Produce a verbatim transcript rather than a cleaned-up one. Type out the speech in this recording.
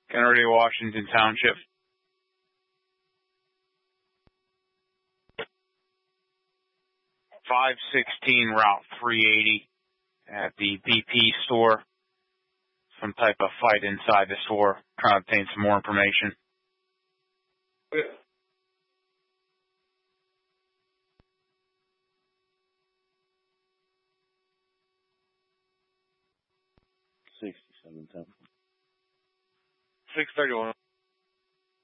Kennedy, Washington Township. five sixteen Route three eighty at the B P store. Some type of fight inside the store. Trying to obtain some more information. Okay. sixty-seven ten. six thirty-one.